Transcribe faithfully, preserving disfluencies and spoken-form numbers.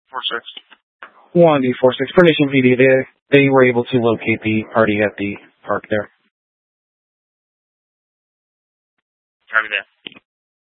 four six. one D four six. Perdition P D, they, they were able to locate the party at the park there. Copy that.